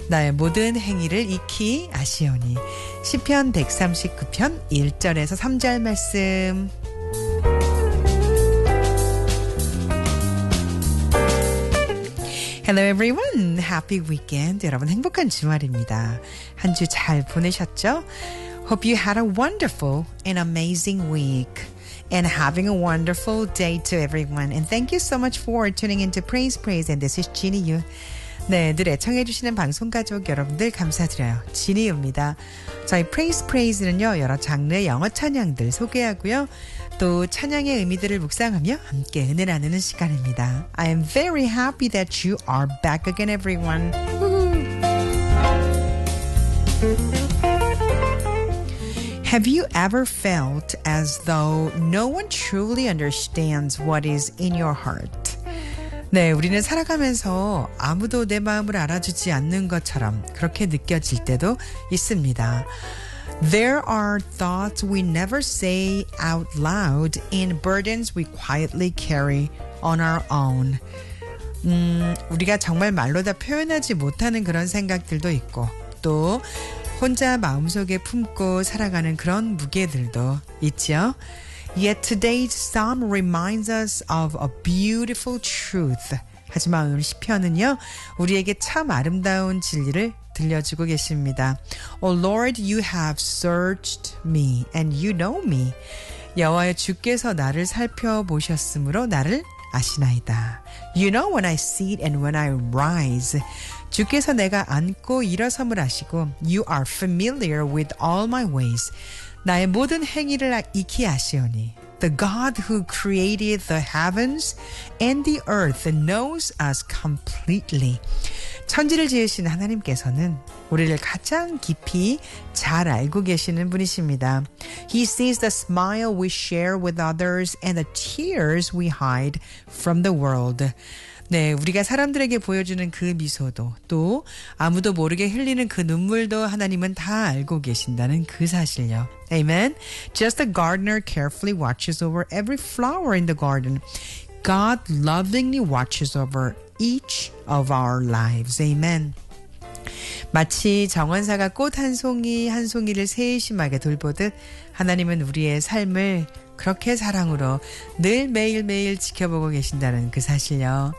나의 모든 행위를 익히 아시오니. 시편 139편 1절에서 3절 말씀. Hello everyone. Happy weekend. 여러분 행복한 주말입니다. 한 주 잘 보내셨죠? Hope you had a wonderful and amazing week. And having a wonderful day to everyone. And thank you so much for tuning into Praise Praise. And this is Jeannie Yu. 네, 늘 애청해 주시는 방송 가족 여러분들 감사드려요. 지니입니다. 저희 Praise Praise는요, 여러 장르의 영어 찬양들 소개하고요. 또 찬양의 의미들을 묵상하며 함께 은혜 나누는 시간입니다. I am very happy that you are back again, everyone. Have you ever felt as though no one truly understands what is in your heart? 네, 우리는 살아가면서 아무도 내 마음을 알아주지 않는 것처럼 그렇게 느껴질 때도 있습니다. There are thoughts we never say out loud and burdens we quietly carry on our own. 우리가 정말 말로 다 표현하지 못하는 그런 생각들도 있고 또 혼자 마음속에 품고 살아가는 그런 무게들도 있죠. Yet today's psalm reminds us of a beautiful truth. 하지만 오늘 시편은요, 우리에게 참 아름다운 진리를 들려주고 계십니다. Oh Lord, you have searched me and you know me. 여호와여 주께서 나를 살펴보셨으므로 나를 아시나이다. You know when I sit and when I rise. 주께서 내가 앉고 일어섬을 아시고 You are familiar with all my ways. 나의 모든 행위를 익히 아시오니 The God who created the heavens and the earth knows us completely. 천지를 지으신 하나님께서는 우리를 가장 깊이 잘 알고 계시는 분이십니다. He sees the smile we share with others and the tears we hide from the world. 네, 우리가 사람들에게 보여주는 그 미소도 또 아무도 모르게 흘리는 그 눈물도 하나님은 다 알고 계신다는 그 사실요. Amen. Just the gardener carefully watches over every flower in the garden. God lovingly watches over each of our lives. Amen. 마치 정원사가 꽃 한 송이 한 송이를 세심하게 돌보듯 하나님은 우리의 삶을 그렇게 사랑으로 늘 매일매일 지켜보고 계신다는 그 사실요.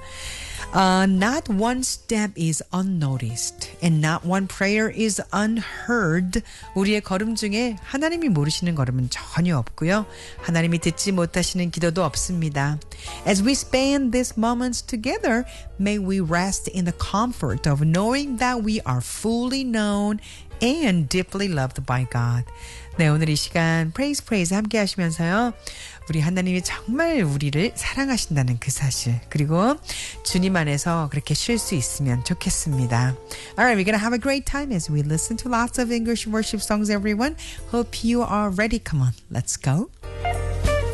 Not one step is unnoticed and not one prayer is unheard. 우리의 걸음 중에 하나님이 모르시는 걸음은 전혀 없고요. 하나님이 듣지 못하시는 기도도 없습니다. As we spend these moments together, may we rest in the comfort of knowing that we are fully known and deeply loved by God. 네, 오늘 이 시간 Praise Praise 함께 하시면서요. 우리 하나님이 정말 우리를 사랑하신다는 그 사실 그리고 주님 안에서 그렇게 쉴 수 있으면 좋겠습니다. Alright, we're gonna have a great time as we listen to lots of English worship songs, everyone. Hope you are ready. Come on, let's go.